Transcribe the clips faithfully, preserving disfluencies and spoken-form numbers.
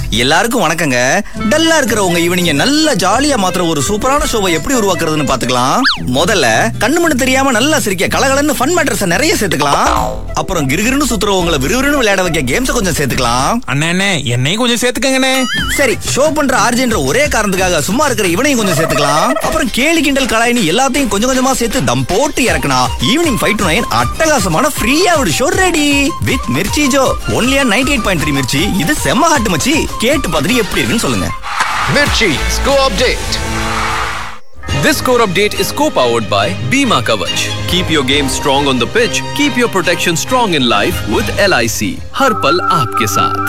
எல்லாருக்கும் வணக்கங்க. டல்லா இருக்கிற உங்க ஈவினிங்க நல்லா ஜாலியா மாத்திர ஒரு சூப்பரான ஷோவை எப்படி உருவாக்குறதுன்னு பாத்துக்கலாம். முதல்ல கண்ணு மண்ணு தெரியாம நல்லா சிரிக்க கலகலன்னு ஃபன் மேட்டர்ஸ் நிறைய சேர்த்துக்கலாம். அப்புறம் கிறுகிறுன்னு சுத்துறவங்களை விறுவிறுன்னு விளையாட வைக்க கேம்ஸ் கொஞ்சம் சேர்த்துக்கலாம். அண்ணே என்னையும் கொஞ்சம் சேர்த்துக்கங்கண்ணே. சரி, ஷோ பண்ற ஆர்ஜின்ற ஒரே காரணத்துக்காக சும்மா இருக்கிற இவனையும் கொஞ்சம் சேர்த்துக்கலாம். அப்புறம் கேலி கிண்டல் கலாயினி எல்லாத்தையும் கொஞ்சம் கொஞ்சமா சேர்த்து தம் போட்டு இறக்கணும். ஈவினிங் ஃபைவ் டு நைன் அட்டகாசமான ஃப்ரீயா ஒரு show ready with Mirchi Joe only on ninety eight point three Mirchi. இது செம்ம ஹாட்டு மச்சி. கேட்டு பார்த்துட்டு எப்படி இருக்குன்னு சொல்லுங்க. Mirchi Score Update. This score update is co-powered by Bima Kavach. Keep your game strong on the pitch. Keep your protection strong in life with L I C. हर पल आपके साथ.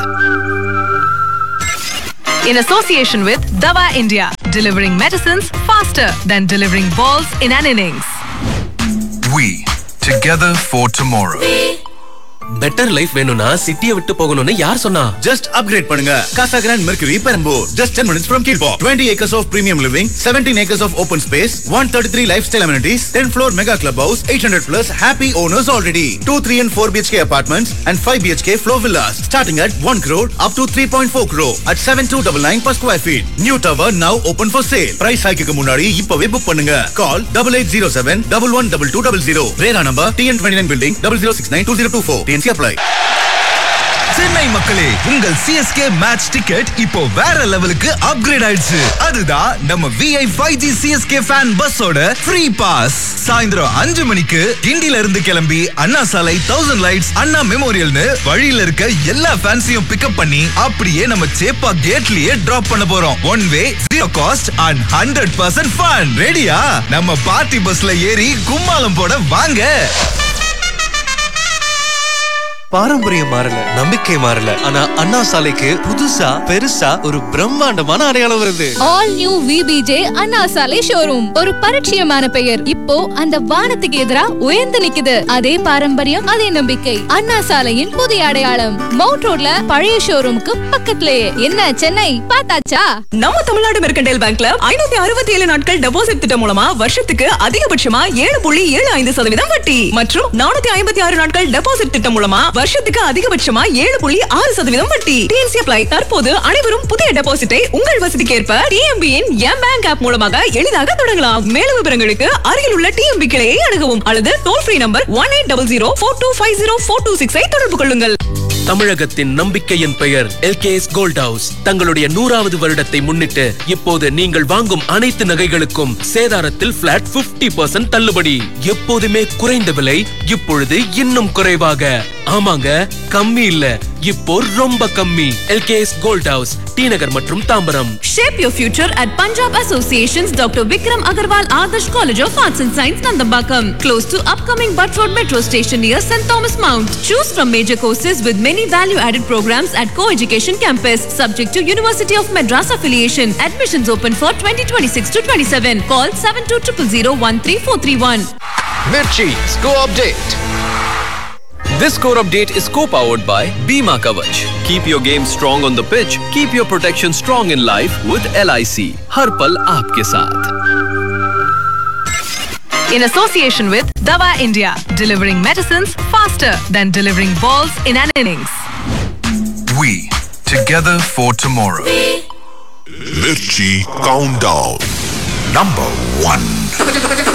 In association with Dava India, delivering medicines faster than delivering balls in an innings. We together for tomorrow. Better life வேணும்னா சிட்டியை விட்டு போகணும்னு யார் சொன்னா? Just upgrade பண்ணுங்க. Casa Grand Mercury Perambur, just ten minutes from Kilpaw. twenty acres of premium living, seventeen acres of open space, one thirty-three lifestyle amenities, ten floor mega clubhouse, eight hundred plus happy owners already. two, three and four B H K apartments and five B H K floor villas starting at one crore up to three point four crore at seven two nine nine per square feet. New tower now open for sale. Price hike க்கு முன்னாடி இப்பவே book பண்ணுங்க. Call eight eight zero seven one one two two zero zero. Rera number T N twenty-nine building zero zero six nine two zero two four. Apply. Chennai மக்களே, உங்கள் C S K match ticket இப்போ வேற லெவலுக்கு upgrade ஆயிடுச்சு. அதுதான் நம்ம V I five G C S K fan பஸ்ஸோட free pass. சாயந்தரம் அஞ்சு மணிக்கு கிண்டில இருந்து கிளம்பி அண்ணா சாலை தௌசண்ட் லைட்ஸ் அண்ணா மெமோரியல்னு வழியில இருக்க எல்லா ஃபேன்ஸையும் பிக்கப் பண்ணி அப்படியே நம்ம சேப்பா கேட்லயே டிராப் பண்ண போறோம். One way, zero cost and hundred percent fun. ரெடியா? நம்ம பார்ட்டி பஸ்ல ஏறி கும்மாளம் போட வாங்க. பாரம்பரியம் மாறல, நம்பிக்கை மாறல, ஆனா அண்ணா சாலைக்கு புதுசா பெருசா ஒரு பிரம்மாண்டமான அடையாளம் வருது. All new V B J அண்ணா சாலை ஷோரூம். ஒரு பரிச்சயமான பெயர் இப்போ அந்த வானத்துக்கு எதிரா உயர்ந்து நிக்குது. அதே பாரம்பரியம், அதே நம்பிக்கை. அண்ணா சாலையின் புதிய அடையாளம் மவுண்ட் ரோட்ல பழைய ஷோரூமுக்கு பக்கத்துலயே. என்ன சென்னை பார்த்தாச்சா? நம்ம தமிழ்நாடு மெர்கண்டைல் பேங்க்ல ஐநூத்தி அறுபத்தி ஏழு நாட்கள் டெபாசிட் திட்டம் மூலமா வருஷத்துக்கு அதிகபட்சமா ஏழு புள்ளி ஏழு ஐந்து சதவீதம் வட்டி மற்றும் நானூத்தி ஐம்பத்தி ஆறு நாட்கள் டெபாசிட் திட்டம் மூலமா வருஷத்துக்கு அதிகபட்சமா ஏழு புள்ளி ஆறு சதவீதம் வட்டி. T N C apply. தற்போது அனைவரும் புதிய டெபாசிட்டை உங்கள் வசதிக்கேற்ப T M B இன் எம் பேங்க் ஆப் மூலமாக எளிதாக தொடங்கலாம். மேலும் விவரங்களுக்கு அருகில் உள்ள T M B கிளையை அணுகவும் அல்லது toll free number one eight zero zero four two five zero four two six ஐ தொடர்பு கொள்ளுங்கள். தமிழகத்தின் நம்பிக்கையின் பெயர் L K S Gold House. தங்களுடைய நூறாவது வருடத்தை முன்னிட்டு இப்போது நீங்கள் வாங்கும் அனைத்து நகைகளுக்கும் சேதாரத்தில் பிளாட் ஐம்பது பர்சன்ட் தள்ளுபடி. எப்போதுமே குறைந்த விலை, இப்பொழுது இன்னும் குறைவாக. ஆமாங்க, கம்மி இல்ல, இப்போ ரொம்ப கம்மி. L K S Gold House, D நகர் மற்றும் Tambaram. Shape your future at Punjab Association's Doctor Vikram Agarwal Adarsh College of Arts and Science, Nandambakam, close to upcoming Butt Road Metro Station near Saint Thomas Mount. Choose from major courses with many value-added programs at Co-Education Campus, subject to University of Madras affiliation. Admissions open for twenty twenty-six to twenty-seven. Call seven two zero zero zero one three four three one. Mirchi Score Update. This score update is co-powered by Bima Kavach. Keep your game strong on the pitch. Keep your protection strong in life with L I C. हर पल आपके साथ. In association with Dava India, delivering medicines faster than delivering balls in an innings. We together for tomorrow. Mirchi Countdown. Number one.